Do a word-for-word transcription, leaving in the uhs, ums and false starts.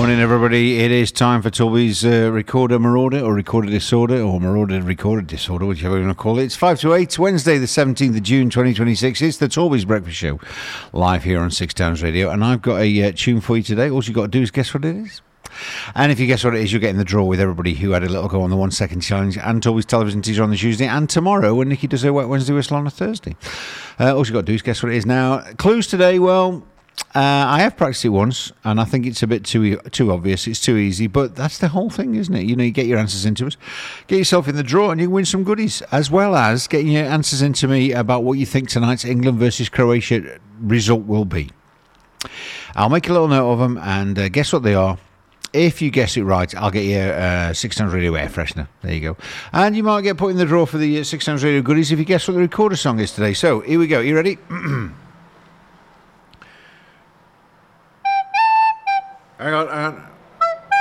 morning, everybody. It is time for Toby's uh, Recorder Marauder, or Recorder Disorder, or Marauder Recorder Disorder, whichever you want to call it. It's five to eight, Wednesday, the seventeenth of June, twenty twenty-six. It's the Toby's Breakfast Show, live here on Six Towns Radio. And I've got a uh, tune for you today. All you've got to do is guess what it is. And if you guess what it is, you'll get in the draw with everybody who had a little go on the one second challenge, and Toby's television teaser on the Tuesday, and tomorrow when Nikki does her Wet Wednesday whistle on a Thursday. Uh, all you've got to do is guess what it is. Now, clues today, well, uh, I have practiced it once, and I think it's a bit too too obvious. It's too easy, but that's the whole thing, isn't it? You know, you get your answers into us, get yourself in the draw, and you can win some goodies, as well as getting your answers into me about what you think tonight's England versus Croatia result will be. I'll make a little note of them, and uh, guess what they are. If you guess it right, I'll get you a uh, Six Towns Radio air freshener. There you go. And you might get put in the draw for the uh, Six Towns Radio goodies if you guess what the recorder song is today. So, here we go. You ready? hang on, hang on.